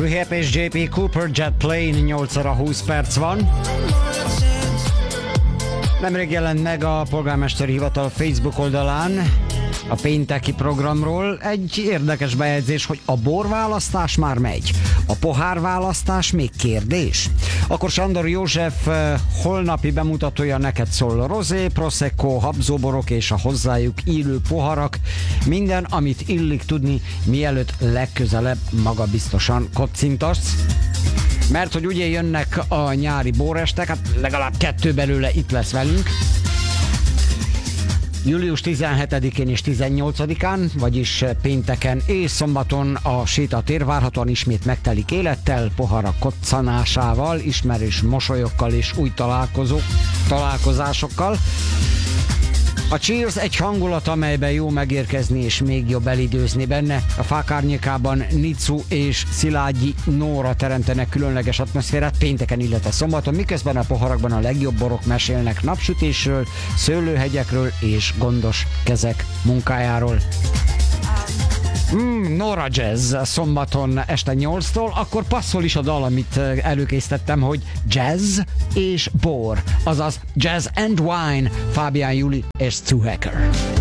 Rehab és JP Cooper, Jet Plane, 8 óra 20 perc van. Nemrég jelent meg a polgármesteri hivatal Facebook oldalán a pénteki programról egy érdekes bejegyzés, hogy a borválasztás már megy. A pohárválasztás még kérdés? Akkor Sándor József holnapi bemutatója neked szól. Rosé, Prosecco, habzóborok és a hozzájuk illő poharak. Minden, amit illik tudni, mielőtt legközelebb magabiztosan kocintasz. Mert hogy ugye jönnek a nyári bórestek, hát legalább 2 belőle itt lesz velünk. Július 17-én és 18-án, vagyis pénteken és szombaton a sétatér várhatóan ismét megtelik élettel, poharak koccanásával, ismerős mosolyokkal és új találkozásokkal. A Cheers egy hangulat, amelyben jó megérkezni és még jobb elidőzni benne. A fák árnyékában Nicu és Szilágyi Nóra teremtenek különleges atmoszférát pénteken, illetve szombaton, miközben a poharakban a legjobb borok mesélnek napsütésről, szőlőhegyekről és gondos kezek munkájáról. Nóra Jazz szombaton este 8-tól, akkor passzol is a dal, amit előkészítettem, hogy jazz és bor, azaz Jazz and Wine, Fábián Juli és Stu Hacker.